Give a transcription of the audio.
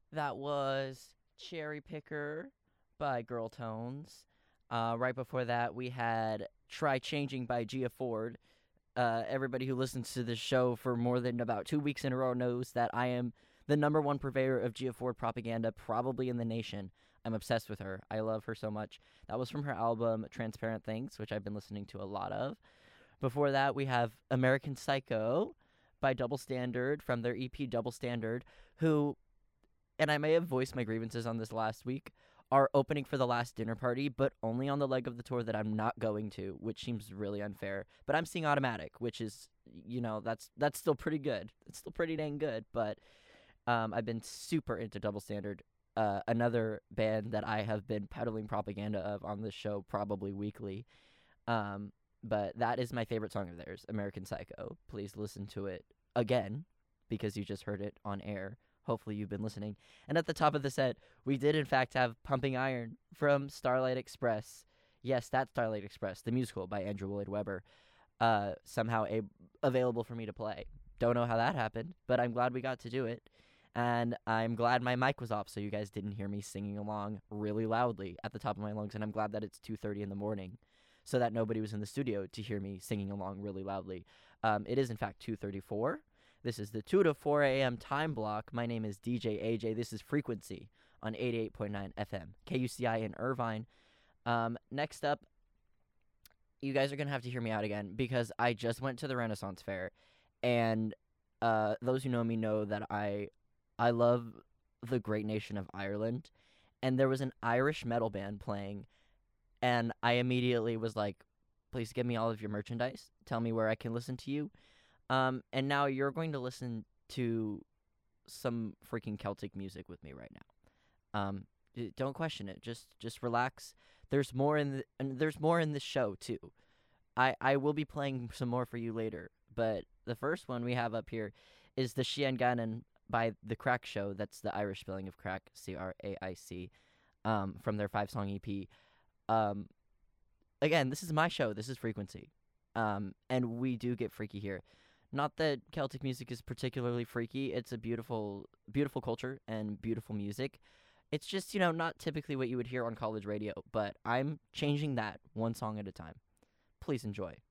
That was Cherry Picker by Girl Tones. Right before that, we had Try Changing by Gia Ford. Everybody who listens to this show for more than about 2 weeks in a row knows that I am the number one purveyor of Gia Ford propaganda, probably in the nation. I'm obsessed with her. I love her so much. That was from her album Transparent Things, which I've been listening to a lot of. Before that, we have American Psycho by Double Standard from their EP Double Standard, who, and I may have voiced my grievances on this last week, are opening for the last dinner party, but only on the leg of the tour that I'm not going to, which seems really unfair. But I'm seeing Automatic, which is, that's still pretty good. It's still pretty dang good. But I've been super into Double Standard, another band that I have been peddling propaganda of on this show probably weekly. Um, but that is my favorite song of theirs, American Psycho. Please listen to it again because you just heard it on air. Hopefully you've been listening. And at the top of the set, we did in fact have Pumping Iron from Starlight Express. Yes, that's Starlight Express, the musical by Andrew Lloyd Webber. Somehow available for me to play. Don't know how that happened, but I'm glad we got to do it. And I'm glad my mic was off so you guys didn't hear me singing along really loudly at the top of my lungs. And I'm glad that it's 2:30 in the morning so that nobody was in the studio to hear me singing along really loudly. It is, in fact, 2:34. This is the 2 to 4 a.m. time block. My name is DJ AJ. This is Frequency on 88.9 FM, KUCI in Irvine. Next up, you guys are going to have to hear me out again because I just went to the Renaissance Fair, and those who know me know that I love the great nation of Ireland, and there was an Irish metal band playing, and I immediately was like, please give me all of your merchandise. Tell me where I can listen to you. And now you're going to listen to some freaking Celtic music with me right now. Don't question it. Just relax. There's more and there's more in this show too. I will be playing some more for you later, but the first one we have up here is the Shean Gannon by The Crack Show. That's the Irish spelling of crack, Craic, from their 5-song EP. Um, Again, this is my show. This is Frequency. And we do get freaky here. Not that Celtic music is particularly freaky. It's a beautiful, beautiful culture and beautiful music. It's just, not typically what you would hear on college radio, but I'm changing that one song at a time. Please enjoy.